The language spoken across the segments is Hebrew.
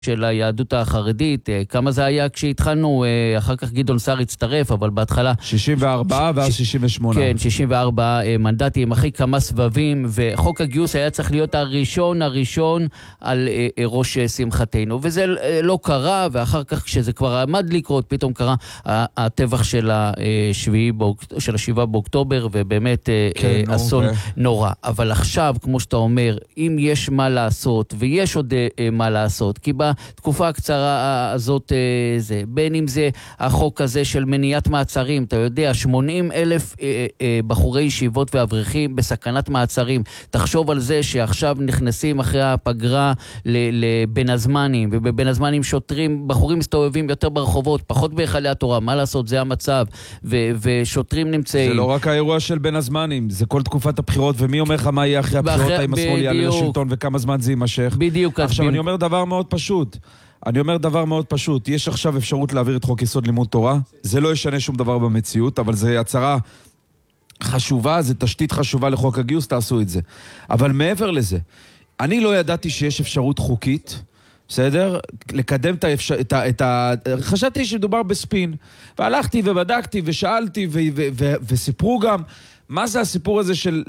של היהדות החרדית, כמה זה היה כשהתחלנו, אחר כך גדעון סער הצטרף, אבל בהתחלה 64 ואז 68. כן, 64 מנדטים, אחרי כמה סבבים, וחוק הגיוס היה צריך להיות הראשון על ראש שמחתנו, וזה לא קרה, ואחר כך כשזה כבר עמד לקרות, פתאום קרה הטבח של ה7 באוקטובר, ובאמת אסון נורא. אבל עכשיו, כמו שאתה אומר, אם יש מה לעשות, ויש עוד מה לעשות, כי בתקופה הקצרה הזאת, בין אם זה החוק הזה של מניעת מעצרים, אתה יודע, 80,000 בחורי ישיבות ואברכים בסכנת מעצרים. תחשוב על זה שעכשיו נכנסים אחרי הפגרה לבין הזמנים, ובין הזמנים שוטרים, בחורים מסתובבים יותר ברחובות, פחות בהיכלי התורה, מה לעשות, זה המצב, ושוטרים נמצאים. זה לא רק האירוע של בין הזמנים, זה כל תקופת הבחירות, ומי אומר לך מה יהיה אחרי הבחירות, האם השמאל יעלה לשלטון וכמה זמן זה יימשך. בדיוק. עכשיו אני אומר דבר מאוד פשוט. יש עכשיו אפשרות להעביר את חוק יסוד לימוד תורה. זה לא ישנה שום דבר במציאות, אבל זה הצהרה חשובה, זה תשתית חשובה לחוק הגיוס, תעשו את זה. אבל מעבר לזה, אני לא ידעתי שיש אפשרות חוקית, בסדר? לקדם חשבתי שדובר בספין, והלכתי ובדקתי ושאלתי וסיפרו גם, מה זה הסיפור הזה של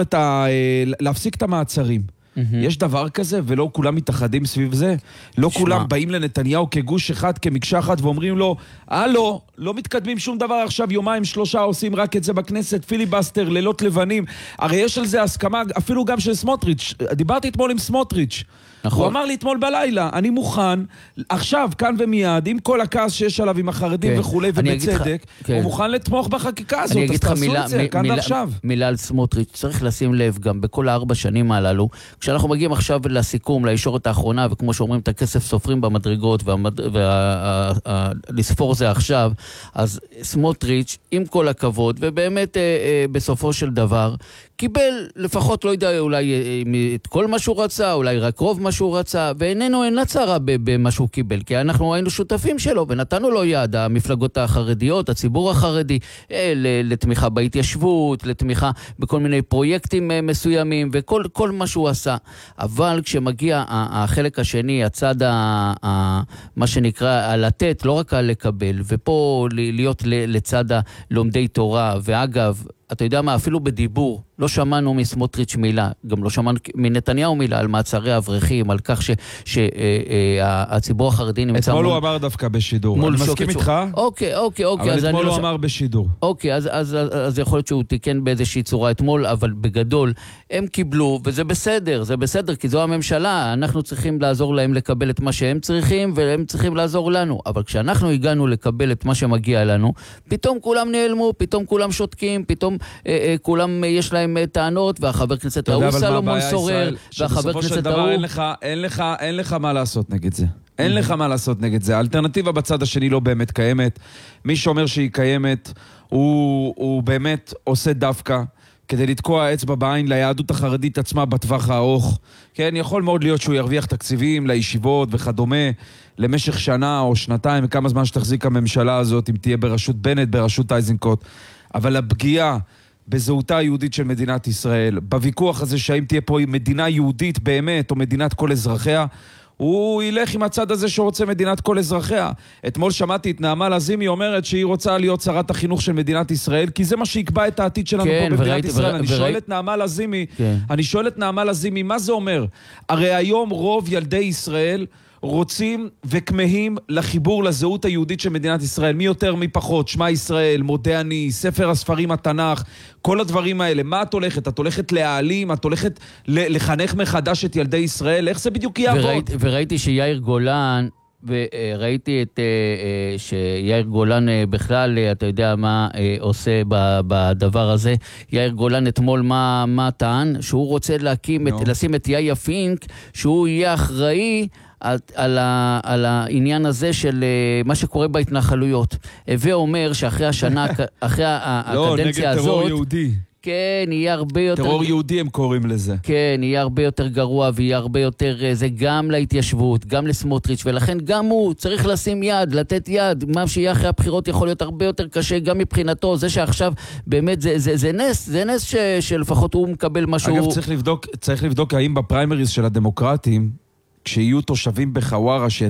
להפסיק את המעצרים? יש דבר כזה, ולא כולם מתאחדים סביב זה. לא כולם באים לנתניהו כגוש אחד, כמקשה אחת, ואומרים לו, לא מתקדמים שום דבר עכשיו, 2-3 עושים רק את זה בכנסת, פיליבסטר, לילות לבנים. הרי יש על זה הסכמה, אפילו גם של סמוטריץ'. דיברתי אתמול עם סמוטריץ'. הוא אמר לי אתמול בלילה, אני מוכן, עכשיו, כאן ומיד, עם כל הכעס שיש עליו עם החרדים וכו' ובצדק, הוא מוכן לתמוך בחקיקה הזאת, אז תעשו את זה, כאן ועכשיו. מילה על סמוטריץ', צריך לשים לב גם בכל 4 שנים הללו, כשאנחנו מגיעים עכשיו לסיכום, לישורת האחרונה, וכמו שאומרים, את הכסף סופרים במדרגות, ולספור זה עכשיו, אז סמוטריץ', עם כל הכבוד, ובאמת בסופו של דבר, קיבל לפחות, לא יודע, אולי את כל מה שהוא רצה, אולי רק רוב מה שהוא רצה, ואיננו אין צרה במה שהוא קיבל, כי אנחנו היינו שותפים שלו, ונתנו לו יד, המפלגות החרדיות, הציבור החרדי, לתמיכה בהתיישבות, לתמיכה בכל מיני פרויקטים מסוימים, וכל מה שהוא עשה. אבל כשמגיע החלק השני, הצד, מה שנקרא, לתת, לא רק לקבל, ופה להיות לצד הלומדי תורה, ואגב, אתה יודע מה, אפילו בדיבור, לא שמענו מסמוטריץ' מילה, גם לא שמענו מנתניהו מילה על מעצרי אברכים, על כך שהציבור החרדי נמצא... אתמול הוא אמר דווקא בשידור. אני מסכים איתך? אוקיי. אבל אתמול הוא אמר בשידור. אוקיי, אז יכול להיות שהוא תיקן באיזושהי צורה אתמול, אבל בגדול הם קיבלו, וזה בסדר, זה בסדר, כי זו הממשלה, אנחנו צריכים לעזור להם לקבל את מה שהם צריכים, והם צריכים לעזור לנו. אבל כשאנחנו הגענו לקבל את מה שמגיע לנו, פתאום כולם נעלמו, פתאום כולם שותקים, פתאום כולם יש להם טענות, והחבר כנסת ההוא סלומון סורר, והחבר כנסת ההוא... אין לך מה לעשות נגד זה. אין לך מה לעשות נגד זה. האלטרנטיבה בצד השני לא באמת קיימת. מי שאומר שהיא קיימת, הוא באמת עושה דווקא כדי לתקוע אצבע בעין ליהדות החרדית עצמה בטווח הארוך. כן, יכול מאוד להיות שהוא ירוויח תקציבים לישיבות וכדומה, למשך שנה או שנתיים, וכמה זמן שתחזיק הממשלה הזאת, אם תהיה בראשות בנט, בראשות אייזנקוט. אבל הפגיעה בזהותה היהודית של מדינת ישראל, בוויכוח הזה שהאם תהיה פה מדינה יהודית באמת, או מדינת כל אזרחיה, הוא ילך עם הצד הזה שרוצה מדינת כל אזרחיה. אתמול שמעתי את נעמה לזימי אומרת שהיא רוצה להיות שרת החינוך של מדינת ישראל, כי זה מה שיקבע את העתיד שלנו פה במדינת ישראל. אני שואל את נעמה לזימי, מה זה אומר? הרי היום רוב ילדי ישראל רוצים וכמהים לחיבור לזהות היהודית של מדינת ישראל, מי יותר מי פחות, שמע ישראל, מודה אני, ספר הספרים התנ"ך, כל הדברים האלה. מה את הולכת? את הולכת להעלים, את הולכת לחנך מחדש את ילדי ישראל, איך זה בדיוק יעבוד? וראיתי שיאיר גולן, וראיתי שיאיר גולן בכלל, אתה יודע מה עושה בדבר הזה. יאיר גולן אתמול מה טען? שהוא רוצה לשים את יאיה פינק, שהוא יהיה אחראי על העניין הזה של מה שקורה בהתנחלויות. ואומר שאחרי השנה, אחרי הקדנציה הזאת... לא, נגד טרור יהודי. כן, יהיה הרבה יותר... טרור יהודי הם קוראים לזה. כן, יהיה הרבה יותר גרוע, ויהיה הרבה יותר... זה גם להתיישבות, גם לסמוטריץ', ולכן גם הוא צריך לשים יד, לתת יד. מה שיהיה אחרי הבחירות יכול להיות הרבה יותר קשה, גם מבחינתו. זה שעכשיו, באמת, זה נס שלפחות הוא מקבל משהו... אגב, צריך לבדוק האם בפריימריז של הדמוקרטים, כשיהיו תושבים בחווארה